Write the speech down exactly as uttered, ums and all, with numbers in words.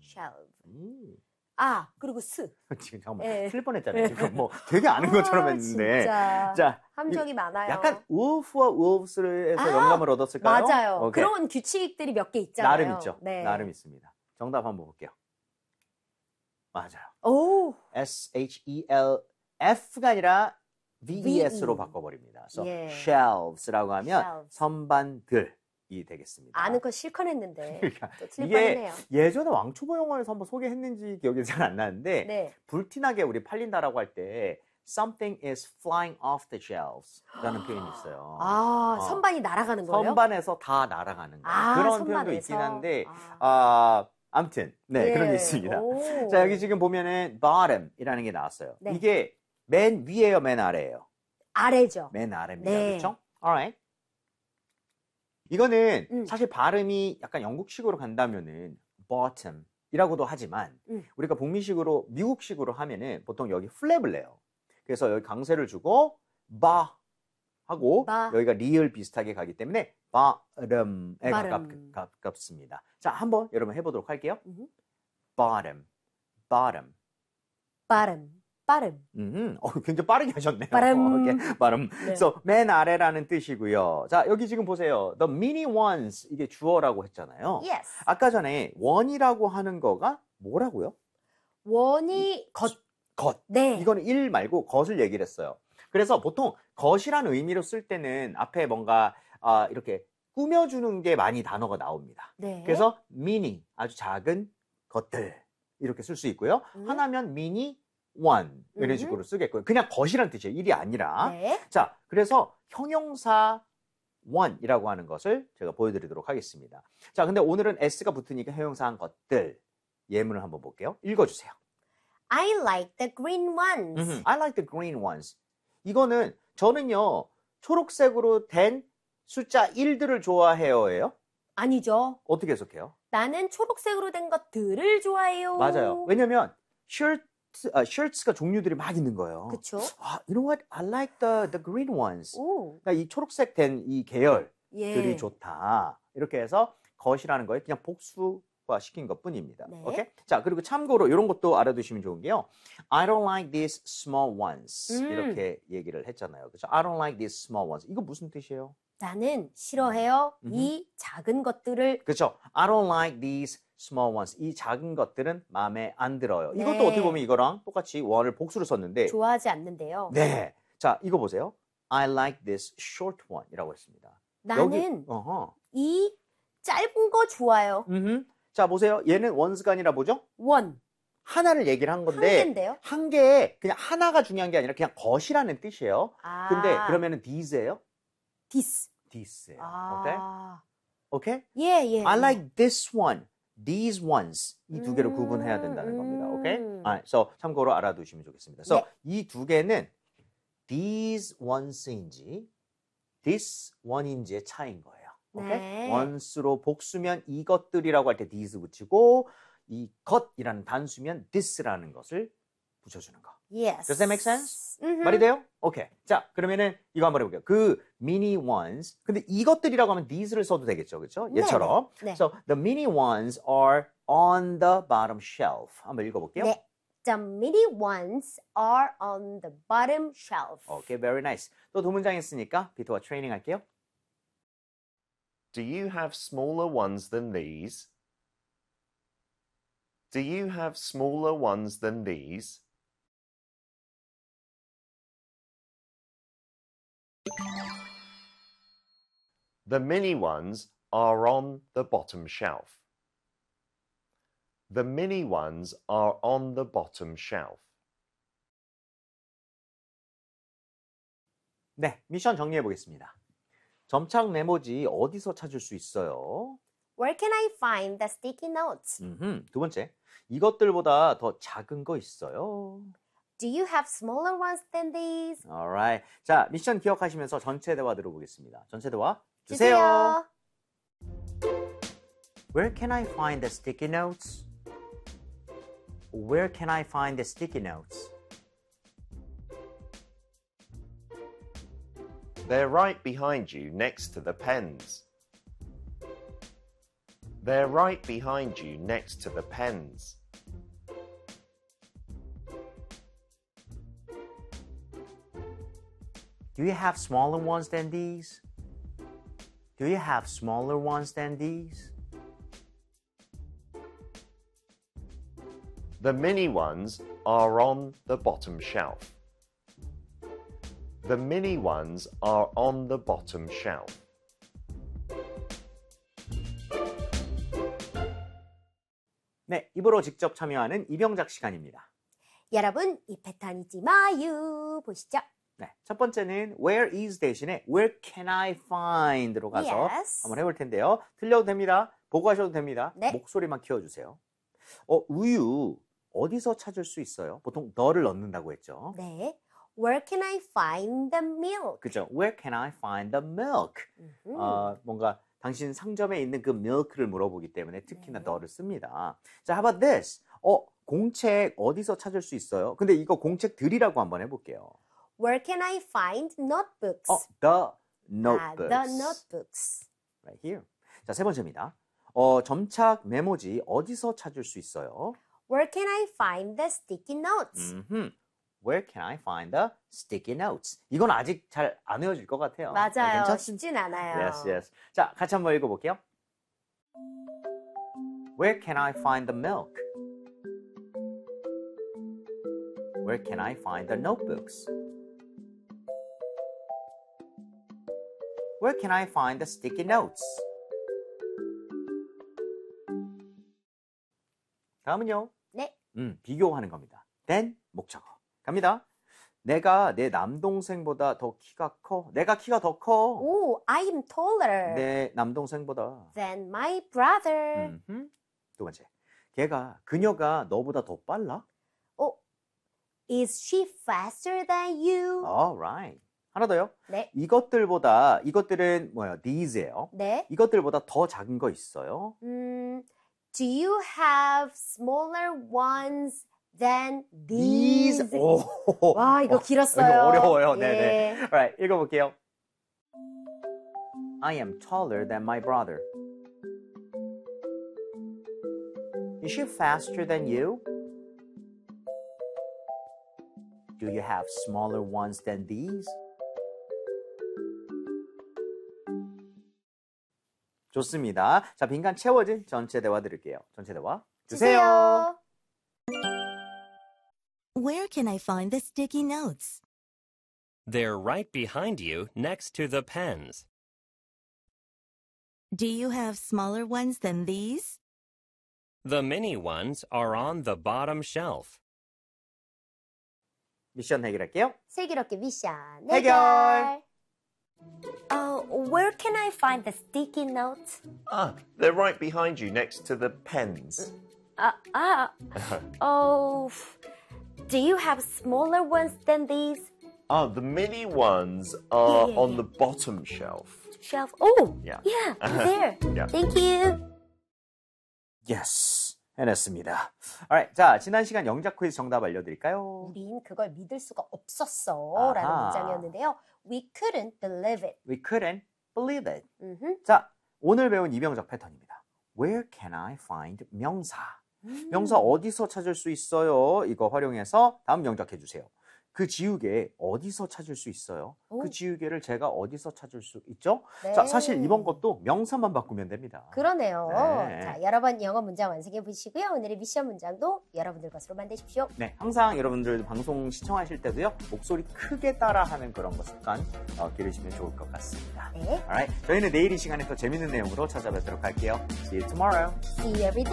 shelf. 음. 아, 그리고 스. 지금 잠깐만 예. 틀릴 뻔했잖아요. 이거 뭐 되게 아는 것처럼 아, 했는데. 진짜. 자, 함정이 많아요. 약간 wolf와 wolves에서 아, 영감을 얻었을까요? 맞아요. 오케이. 그런 규칙들이 몇 개 있잖아요. 나름 있죠. 네. 나름 있습니다. 정답 한번 볼게요. 맞아요. 오. S H E L F가 아니라 V E S로 V E. 바꿔버립니다. So 예. shelves라고 하면 shelves. 선반들이 되겠습니다. 아는 거 실컷 했는데 그러니까 또 틀릴 이게 뻔했네요. 예전에 왕초보 영어에서 한번 소개했는지 기억이 잘 안 나는데 네. 불티나게 우리 팔린다라고 할 때 something is flying off the shelves 라는 표현이 있어요. 아, 어. 선반이 날아가는 거예요? 선반에서 다 날아가는 거예요. 아, 그런 선반에서? 표현도 있긴 한데 아. 아, 아무튼 네 예. 그런 게 있습니다. 오. 자 여기 지금 보면은 bottom이라는 게 나왔어요. 네. 이게 맨 위에요, 맨 아래예요? 아래죠. 맨 아래입니다. 네. 그렇죠? Alright. 이거는 음. 사실 발음이 약간 영국식으로 간다면은 bottom이라고도 하지만 음. 우리가 북미식으로 미국식으로 하면은 보통 여기 플랩을 내요. 그래서 여기 강세를 주고 바 하고 바. 여기가 리을 비슷하게 가기 때문에 bottom에 가깝, bottom. 가깝습니다. 자, 한번 여러분 해보도록 할게요. 음. bottom, bottom. 빠름, 빠름. 음, 어, 굉장히 빠르게 하셨네요. 빠름. 오케이, 빠름. 네. So, 맨 아래라는 뜻이고요. 자, 여기 지금 보세요. The mini ones 이게 주어라고 했잖아요. Yes. 아까 전에 원이라고 하는 거가 뭐라고요? 원이 겉. 겉. 네. 이거는 일 말고 겉을 얘기를 했어요. 그래서 보통 겉이라는 의미로 쓸 때는 앞에 뭔가 아, 이렇게 꾸며주는 게 많이 단어가 나옵니다. 네. 그래서 mini, 아주 작은 것들 이렇게 쓸 수 있고요. 음. 하나면 mini one 이런 음. 식으로 쓰겠고요. 그냥 겉이란 뜻이에요. 일이 아니라. 네. 자, 그래서 형용사 one이라고 하는 것을 제가 보여드리도록 하겠습니다. 자, 근데 오늘은 s가 붙으니까 형용사한 것들 예문을 한번 볼게요. 읽어주세요. I like the green ones. 음흠. I like the green ones. 이거는 저는요 초록색으로 된 숫자 일들을 좋아해요예요. 아니죠. 어떻게 해석해요? 나는 초록색으로 된 것들을 좋아해요. 맞아요. 왜냐면 shirt, 아, shirts가 종류들이 막 있는 거예요. 그쵸? 아, you know what? I like the the green ones. 오. 그러니까 이 초록색 된 이 계열들이 예. 좋다. 이렇게 해서 것이라는 거에 그냥 복수화 시킨 것뿐입니다. 네. 오케이? 자, 그리고 참고로 이런 것도 알아두시면 좋은 게요. I don't like these small ones. 음. 이렇게 얘기를 했잖아요. 그렇죠? I don't like these small ones. 이거 무슨 뜻이에요? 나는 싫어해요. 음흠. 이 작은 것들을. 그렇죠? I don't like these small ones. 이 작은 것들은 마음에 안 들어요. 네. 이것도 어떻게 보면 이거랑 똑같이 원을 복수로 썼는데 좋아하지 않는데요. 네. 자, 이거 보세요. I like this short one 이라고 했습니다. 나는 여기, 어허. 이 짧은 거 좋아요. 음흠. 자, 보세요. 얘는 ones가 아니라 뭐죠? 원. 하나를 얘기를 한 한 건데 개인데요. 한 개에 그냥 하나가 중요한 게 아니라 그냥 것이라는 뜻이에요. 아. 근데 그러면은 these예요? this. this예요. 아. 오케이? 오케이? 예, 예. I 예. like this one, these ones. 이 두 개를 음, 구분해야 된다는 겁니다. 오케이? 음. Alright, so 참고로 알아두시면 좋겠습니다. So 네. 이 두 개는 these ones인지 this one인지의 차이인 거예요. 오케이? 네. once로 복수면 이것들이라고 할 때 these 붙이고 이 것이라는 단수면 this라는 것을 붙여주는 거. Yes. Does that make sense? 음흠. 말이 돼요? 오케이. 자, 그러면은 이거 한번 해볼게요. 그 mini ones. 근데 이것들이라고 하면 these를 써도 되겠죠. 그렇죠? 네, 얘처럼. 네. So the mini ones are on the bottom shelf. 한번 읽어볼게요. 네. The mini ones are on the bottom shelf. 오케이, very nice. 또 두 문장 했으니까 비토와 트레이닝 할게요. Do you have smaller ones than these? Do you have smaller ones than these? The mini ones are on the bottom shelf. The mini ones are on the bottom shelf. 네, 미션 정리해 보겠습니다. 점착 메모지 어디서 찾을 수 있어요? Where can I find the sticky notes? 음흠. 두 번째, 이것들보다 더 작은 거 있어요? Do you have smaller ones than these? Alright. 자, 미션 기억하시면서 전체 대화 들어보겠습니다. 전체 대화 주세요. Where can I find the sticky notes? Where can I find the sticky notes? They're right behind you next to the pens. They're right behind you next to the pens. Do you have smaller ones than these? Do you have smaller ones than these? The mini ones are on the bottom shelf. The mini ones are on the bottom shelf. 네, 입으로 직접 참여하는 이병작 시간입니다. 여러분, 이 패턴 잊지 마요. 보시죠. 네, 첫 번째는 where is 대신에 where can I find로 가서 Yes. 한번 해볼 텐데요. 틀려도 됩니다. 보고 하셔도 됩니다. 네. 목소리만 키워주세요. 어, 우유 어디서 찾을 수 있어요? 보통 너를 넣는다고 했죠. 네. Where can I find the milk? 그죠? Where can I find the milk? 음흠. 어, 뭔가 당신 상점에 있는 그 milk를 물어보기 때문에 특히나 네. 너를 씁니다. 자, how about this? 어, 공책 어디서 찾을 수 있어요? 근데 이거 공책들이라고 한번 해볼게요. Where can I find notebooks? 어, the 아, notebooks. the notebooks. Right here. 자, 세 번째입니다. 어, 점착 메모지 어디서 찾을 수 있어요? Where can I find the sticky notes? 음흠. Where can I find the sticky notes? 이건 아직 잘 안 외워질 것 같아요. 맞아요. 괜찮습니다. 쉽진 않아요. Yes, yes. 자, 같이 한번 읽어볼게요. Where can I find the milk? Where can I find the notebooks? Where can I find the sticky notes? 다음은요. 네. 음, 비교하는 겁니다. then 목적어. 갑니다. 내가 내 남동생보다 더 키가 커. 내가 키가 더 커. Oh, I am taller 내 남동생보다. than my brother. 음흠. 두 번째. 걔가 그녀가 너보다 더 빨라? Oh, is she faster than you? Alright. 하나 더요. 네. 이것들보다 이것들은 뭐예요? These예요. 네. 이것들보다 더 작은 거 있어요? 음, do you have smaller ones than these? 오. 와, 이거 어, 길었어요. 이거 어려워요. 예. 네네. Alright, 읽어볼게요. I am taller than my brother. Is she faster than you? Do you have smaller ones than these? 좋습니다. 자, 빈칸 채워진 전체 대화 들을게요. 전체 대화 주세요. Where can I find the sticky notes? They're right behind you next to the pens. Do you have smaller ones than these? The mini ones are on the bottom shelf. 미션 해결할게요. 슬기롭게 미션 해결. 해결. Uh, where can I find the sticky notes? Ah, they're right behind you next to the pens. Uh, uh, oh, do you have smaller ones than these? Ah, the mini ones are Yeah, yeah, on yeah. the bottom shelf. Shelf. Oh, Yeah. yeah, there. Yeah. Thank you. Yes. 해냈습니다. Alright, 자, 지난 시간 영작 퀴즈 정답 알려드릴까요? 우린 그걸 믿을 수가 없었어 라는 아하. 문장이었는데요. We couldn't believe it. We couldn't believe it. 음흠. 자, 오늘 배운 이병작 패턴입니다. Where can I find 명사? 음. 명사 어디서 찾을 수 있어요? 이거 활용해서 다음 영작 해주세요. 그 지우개 어디서 찾을 수 있어요? 오. 그 지우개를 제가 어디서 찾을 수 있죠? 네. 자, 사실 이번 것도 명사만 바꾸면 됩니다. 그러네요. 네. 자, 여러 번 영어 문장 완성해 보시고요. 오늘의 미션 문장도 여러분들 것으로 만드십시오. 네, 항상 여러분들 방송 시청하실 때도요, 목소리 크게 따라하는 그런 거 습관 어, 기르시면 좋을 것 같습니다. 네. Alright, 저희는 내일 이 시간에 더 재밌는 내용으로 찾아뵙도록 할게요. See you tomorrow. See you every day.